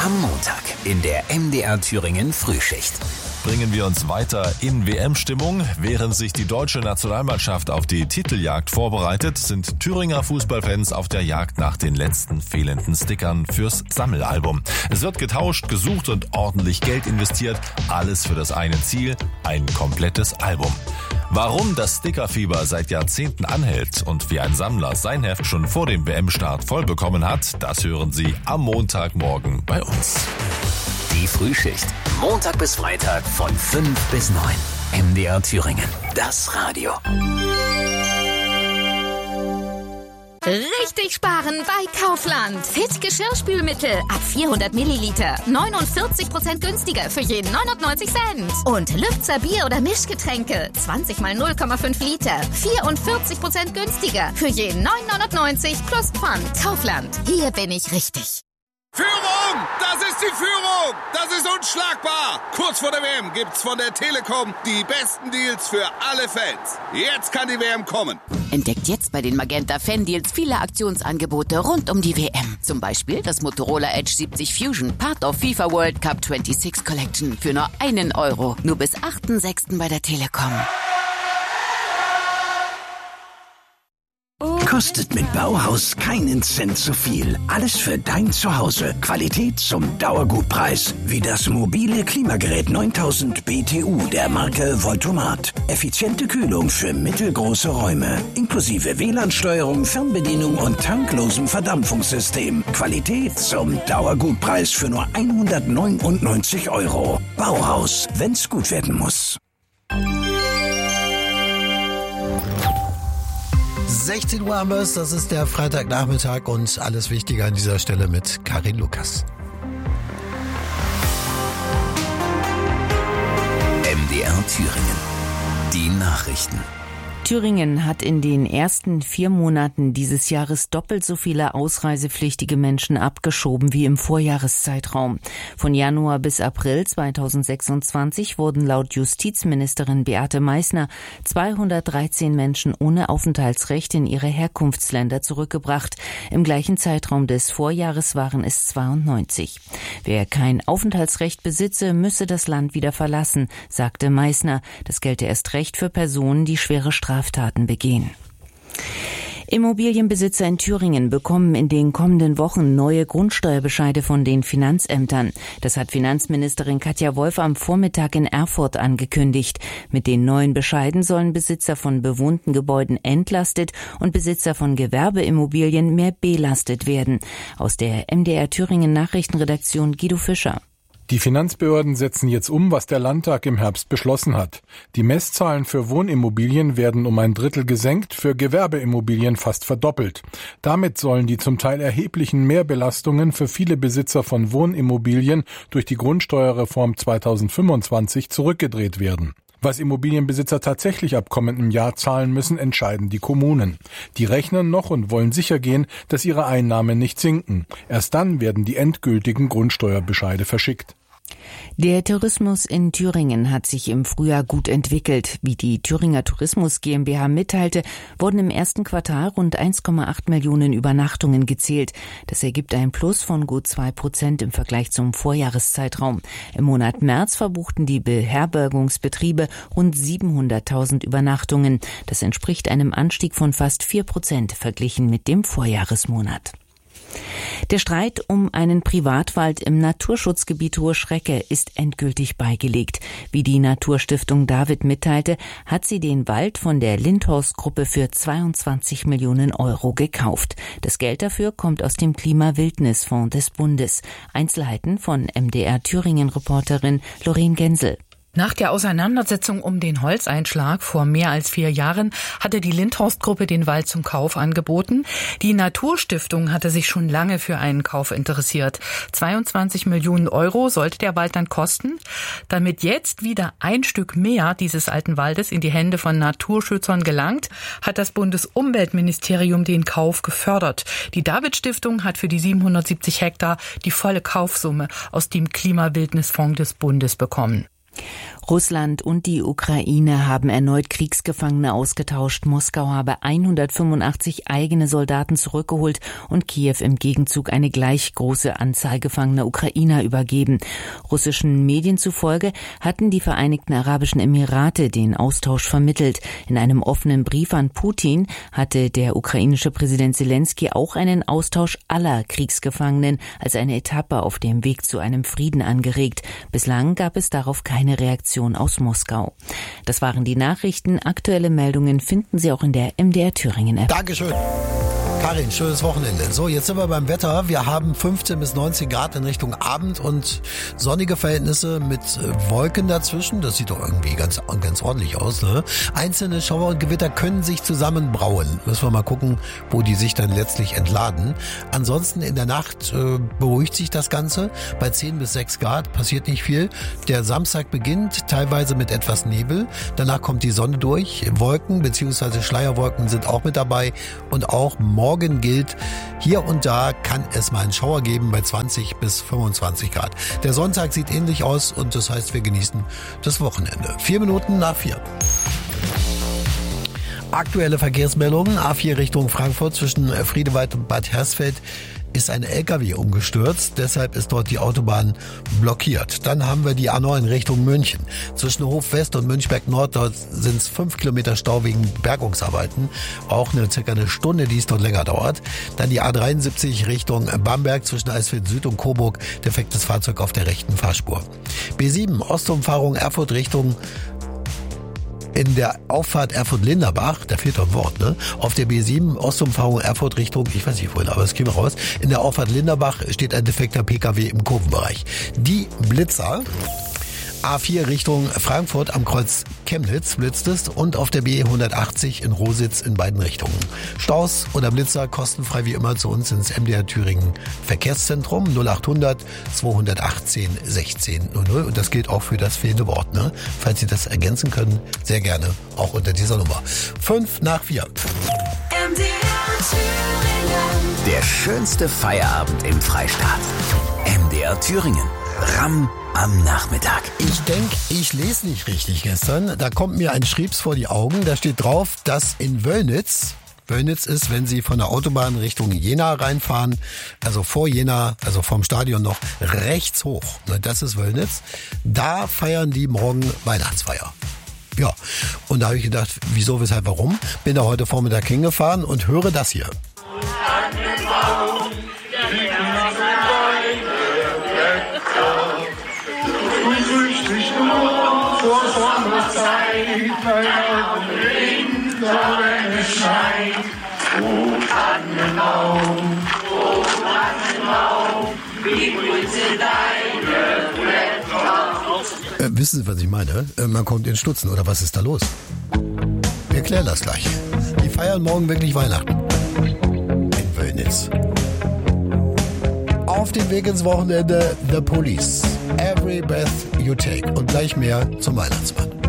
Am Montag in der MDR Thüringen Frühschicht. Bringen wir uns weiter in WM-Stimmung. Während sich die deutsche Nationalmannschaft auf die Titeljagd vorbereitet, sind Thüringer Fußballfans auf der Jagd nach den letzten fehlenden Stickern fürs Sammelalbum. Es wird getauscht, gesucht und ordentlich Geld investiert. Alles für das eine Ziel, ein komplettes Album. Warum das Stickerfieber seit Jahrzehnten anhält und wie ein Sammler sein Heft schon vor dem WM-Start voll bekommen hat, das hören Sie am Montagmorgen bei uns. Die Frühschicht. Montag bis Freitag von 5 bis 9. MDR Thüringen. Das Radio. Richtig sparen bei Kaufland. Fit Geschirrspülmittel ab 400 Milliliter. 49% günstiger für jeden 99 Cent. Und Lübzer Bier- oder Mischgetränke. 20 mal 0,5 Liter. 44% günstiger für jeden 9,99 plus Pfand. Kaufland. Hier bin ich richtig. Führung! Das ist die Führung! Das ist unschlagbar! Kurz vor der WM gibt's von der Telekom die besten Deals für alle Fans. Jetzt kann die WM kommen. Entdeckt jetzt bei den Magenta Fan Deals viele Aktionsangebote rund um die WM. Zum Beispiel das Motorola Edge 70 Fusion, Part of FIFA World Cup 26 Collection für nur €1. Nur bis 8.6. bei der Telekom. Kostet mit Bauhaus keinen Cent zu viel. Alles für dein Zuhause. Qualität zum Dauergutpreis. Wie das mobile Klimagerät 9000 BTU der Marke Voltomat. Effiziente Kühlung für mittelgroße Räume. Inklusive WLAN-Steuerung, Fernbedienung und tanklosem Verdampfungssystem. Qualität zum Dauergutpreis für nur €199. Bauhaus, wenn's gut werden muss. 16 Uhr haben wir es, das ist der Freitagnachmittag und alles Wichtige an dieser Stelle mit Karin Lukas. MDR Thüringen. Die Nachrichten. Thüringen hat in den ersten 4 Monaten dieses Jahres doppelt so viele ausreisepflichtige Menschen abgeschoben wie im Vorjahreszeitraum. Von Januar bis April 2026 wurden laut Justizministerin Beate Meißner 213 Menschen ohne Aufenthaltsrecht in ihre Herkunftsländer zurückgebracht. Im gleichen Zeitraum des Vorjahres waren es 92. Wer kein Aufenthaltsrecht besitze, müsse das Land wieder verlassen, sagte Meißner. Das gelte erst recht für Personen, die schwere Straftaten begehen. Immobilienbesitzer in Thüringen bekommen in den kommenden Wochen neue Grundsteuerbescheide von den Finanzämtern. Das hat Finanzministerin Katja Wolf am Vormittag in Erfurt angekündigt. Mit den neuen Bescheiden sollen Besitzer von bewohnten Gebäuden entlastet und Besitzer von Gewerbeimmobilien mehr belastet werden. Aus der MDR Thüringen Nachrichtenredaktion Guido Fischer. Die Finanzbehörden setzen jetzt um, was der Landtag im Herbst beschlossen hat. Die Messzahlen für Wohnimmobilien werden um 1/3 gesenkt, für Gewerbeimmobilien fast verdoppelt. Damit sollen die zum Teil erheblichen Mehrbelastungen für viele Besitzer von Wohnimmobilien durch die Grundsteuerreform 2025 zurückgedreht werden. Was Immobilienbesitzer tatsächlich ab kommendem Jahr zahlen müssen, entscheiden die Kommunen. Die rechnen noch und wollen sichergehen, dass ihre Einnahmen nicht sinken. Erst dann werden die endgültigen Grundsteuerbescheide verschickt. Der Tourismus in Thüringen hat sich im Frühjahr gut entwickelt. Wie die Thüringer Tourismus GmbH mitteilte, wurden im ersten Quartal rund 1,8 Millionen Übernachtungen gezählt. Das ergibt ein Plus von gut 2% im Vergleich zum Vorjahreszeitraum. Im Monat März verbuchten die Beherbergungsbetriebe rund 700.000 Übernachtungen. Das entspricht einem Anstieg von fast 4% verglichen mit dem Vorjahresmonat. Der Streit um einen Privatwald im Naturschutzgebiet Hohe Schrecke ist endgültig beigelegt. Wie die Naturstiftung David mitteilte, hat sie den Wald von der Lindhorst-Gruppe für 22 Millionen € gekauft. Das Geld dafür kommt aus dem Klima-Wildnisfonds des Bundes. Einzelheiten von MDR Thüringen-Reporterin Lorraine Gensel. Nach der Auseinandersetzung um den Holzeinschlag vor mehr als 4 Jahren hatte die Lindhorst-Gruppe den Wald zum Kauf angeboten. Die Naturstiftung hatte sich schon lange für einen Kauf interessiert. 22 Millionen € sollte der Wald dann kosten. Damit jetzt wieder ein Stück mehr dieses alten Waldes in die Hände von Naturschützern gelangt, hat das Bundesumweltministerium den Kauf gefördert. Die David-Stiftung hat für die 770 Hektar die volle Kaufsumme aus dem Klimawildnisfonds des Bundes bekommen. Russland und die Ukraine haben erneut Kriegsgefangene ausgetauscht. Moskau habe 185 eigene Soldaten zurückgeholt und Kiew im Gegenzug eine gleich große Anzahl gefangener Ukrainer übergeben. Russischen Medien zufolge hatten die Vereinigten Arabischen Emirate den Austausch vermittelt. In einem offenen Brief an Putin hatte der ukrainische Präsident Zelensky auch einen Austausch aller Kriegsgefangenen als eine Etappe auf dem Weg zu einem Frieden angeregt. Bislang gab es darauf keine Reaktion aus Moskau. Das waren die Nachrichten. Aktuelle Meldungen finden Sie auch in der MDR Thüringen App. Dankeschön. Karin, schönes Wochenende. So, jetzt sind wir beim Wetter. Wir haben 15 bis 19 Grad in Richtung Abend und sonnige Verhältnisse mit Wolken dazwischen. Das sieht doch irgendwie ganz ordentlich aus, ne? Einzelne Schauer und Gewitter können sich zusammenbrauen. Müssen wir mal gucken, wo die sich dann letztlich entladen. Ansonsten in der Nacht beruhigt sich das Ganze. Bei 10 bis 6 Grad passiert nicht viel. Der Samstag beginnt teilweise mit etwas Nebel. Danach kommt die Sonne durch. Wolken bzw. Schleierwolken sind auch mit dabei. Und auch morgen gilt, hier und da kann es mal einen Schauer geben bei 20 bis 25 Grad. Der Sonntag sieht ähnlich aus und das heißt, wir genießen das Wochenende. 4 Minuten nach 4. Aktuelle Verkehrsmeldungen. A4 Richtung Frankfurt zwischen Friedewald und Bad Hersfeld ist ein LKW umgestürzt, deshalb ist dort die Autobahn blockiert. Dann haben wir die A9 Richtung München. Zwischen Hof West und Münchberg Nord, dort sind es 5 Kilometer Stau wegen Bergungsarbeiten. Auch circa eine Stunde, die es dort länger dauert. Dann die A73 Richtung Bamberg zwischen Eisfeld Süd und Coburg. Defektes Fahrzeug auf der rechten Fahrspur. B7 Ostumfahrung Erfurt Richtung in der Auffahrt Erfurt-Linderbach, da fehlt doch ein Wort, ne? Auf der B7 Ostumfahrung Erfurt Richtung, ich weiß nicht wohin, aber es käme raus. In der Auffahrt Linderbach steht ein defekter PKW im Kurvenbereich. Die Blitzer. A4 Richtung Frankfurt am Kreuz Chemnitz blitzt es und auf der B180 in Rositz in beiden Richtungen. Staus oder Blitzer kostenfrei wie immer zu uns ins MDR Thüringen Verkehrszentrum 0800 218 1600 und das gilt auch für das fehlende Wort, ne? Falls Sie das ergänzen können, sehr gerne auch unter dieser Nummer. 5 nach 4. MDR Thüringen. Der schönste Feierabend im Freistaat. MDR Thüringen. Ramm am Nachmittag. Ich denke, ich lese nicht richtig gestern. Da kommt mir ein Schriebs vor die Augen. Da steht drauf, dass in Wöllnitz ist, wenn Sie von der Autobahn Richtung Jena reinfahren, also vor Jena, also vom Stadion noch rechts hoch. Das ist Wöllnitz. Da feiern die morgen Weihnachtsfeier. Ja, und da habe ich gedacht, wieso, weshalb, warum? Bin da heute Vormittag hingefahren und höre das hier. Zur Sommerzeit, wenn es schneit. O Tannenbaum, wie grün sind deine Blätter. Wissen Sie, was ich meine? Man kommt in Stutzen, oder was ist da los? Wir klären das gleich. Die feiern morgen wirklich Weihnachten. In Wöllnitz. Auf dem Weg ins Wochenende The Police. Every Breath You Take. Und gleich mehr zum Weihnachtsmann.